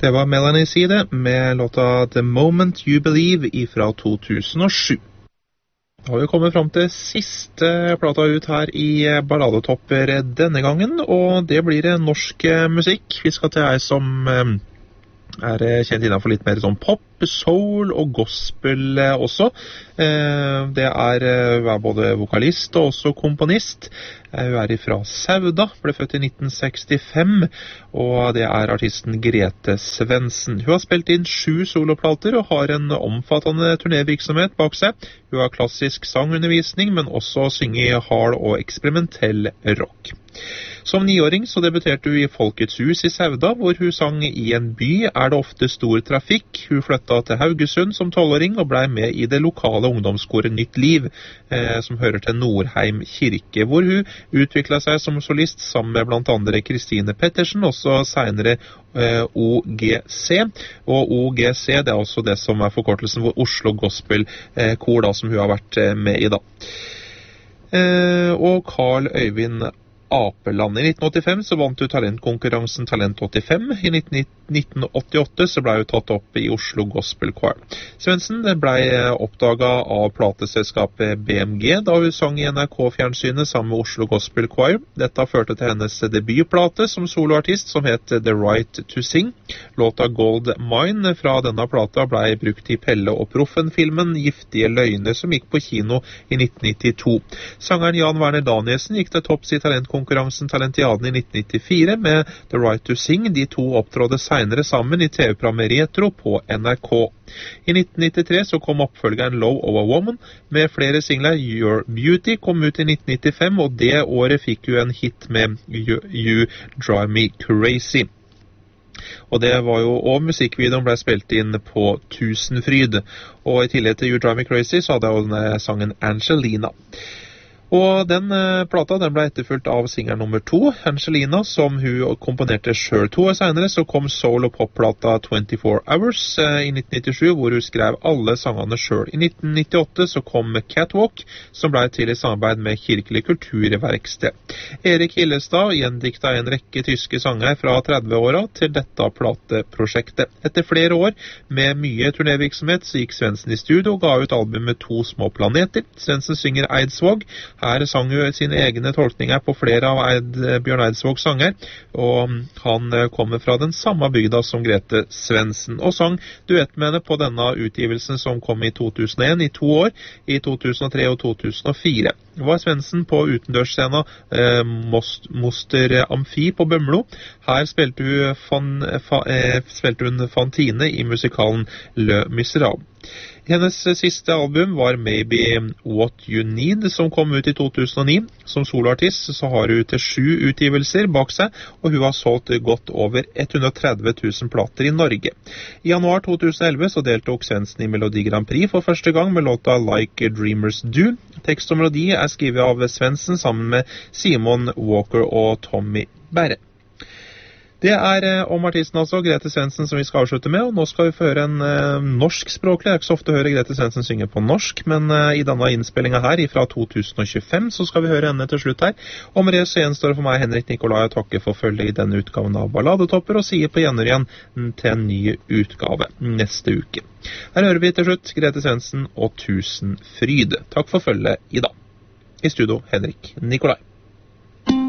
Det var Melanie Side med låta The Moment You Believe ifra 2007. Da har vi kommet frem til siste plata ut her i Balladetopper denne gangen, og det blir norsk musikk. Vi skal til ei som kjent innenfor litt mer sånn pop, soul og gospel også. Det er både vokalist og også komponist. Hun ifra Sauda, ble født i 1965, og det er artisten Grete Svendsen. Hun har spilt inn 7 soloplater og har en omfattende turnévirksomhet bak seg. Hun har klassisk sangundervisning, men også synger hard og eksperimentell rock. Som 9-åring så debuterte hun i Folkets hus i Sauda, hvor hun sang I en by er det ofte stor trafikk. Hun flyttet til Haugesund som 12-åring og ble med i det lokale ungdomskoret Nytt Liv, som hører til Nordheim kirke, hvor hun utviklet seg som solist sammen med blant andre Kristine Pettersen, også senere OGC. Og OGC det er også det som er forkortelsen for Oslo Gospel Kor, da, som hun har vært med i da. Og Carl Øyvind Apeland. I 1985 så vant hun talentkonkurransen Talent 85. I 1988 så ble hun tatt opp i Oslo Gospel Choir. Svendsen ble oppdaget av plateselskapet BMG da hun sang i NRK-fjernsynet sammen med Oslo Gospel Choir. Dette førte til hennes debutplate som soloartist som het The Right to Sing. Låta Gold Mine fra denne plata ble brukt i Pelle og Proffen-filmen Giftige løgner som gikk på kino i 1992. Sangeren Jan Werner Danielsen gikk til topps i talentkonkurransen Talentiaden i 1994 med The Right to Sing. De to opptrådde senere sammen i TV-programmet Retro på NRK. I 1993 så kom oppfølgeren Love of a Woman med flere singler. Your Beauty kom ut i 1995, og det året fikk hun en hit med You Drive Me Crazy. Og det var jo, og musikkvideoen ble spilt inn på Tusenfryd. Og i tillegg til You Drive Me Crazy så hadde hun sangen Angelina. Og den plata den ble etterfulgt av singel nummer 2, Angelina, som hun komponerte selv 2 år senere. Så kom soul- og popplata 24 Hours i 1997, hvor hun skrev alle sangene selv. I 1998 så kom Catwalk, som ble til i samarbeid med Kirkelig kulturverksted. Erik Hillestad gjendikta en rekke tyske sanger fra 30-åra til dette plateprosjektet. Etter flere år med mye turnévirksomhet så gikk Svendsen i studio og ga ut albumet 2 små planeter. Svendsen synger Eidsvåg. Her sang hun sine egne tolkninger på flere av Bjørn Eidsvågs sanger, og han kommer fra den samme bygda som Grete Svendsen, og sang duett med henne på denne utgivelsen som kom i 2001 i 2 år, i 2003 og 2004. Var Svendsen på utendørsscena Moster Amfi på Bømlo. Her spilte hun Fantine i musikalen Le Miserable. Hennes siste album var Maybe What You Need, som kom ut i 2009. Som soloartist så har hun til 7 utgivelser bak seg, og hun har solgt godt over 130 000 plater i Norge. I januar 2011 så deltok Svendsen i Melodi Grand Prix for første gang med låta Like Dreamers Do. Tekst og melodi er skrevet av Svendsen sammen med Simon Walker og Tommy Berre. Det er om artisten altså, Grete Svendsen, som vi skal avslutte med, og nå skal vi få høre en norskspråklig. Det er ikke så ofte å høre Grete Svendsen synge på norsk, men i denne innspillingen her, fra 2025, så skal vi høre henne til slutt her. Og med det så gjenstår for meg, Henrik Nikolai, å takke for følge i denne utgaven av Balladetopper, og sier på gjenhør igjen til en ny utgave neste uke. Her hører vi til slutt Grete Svendsen og Tusenfryd. Takk for følge i dag. I studio, Henrik Nikolai.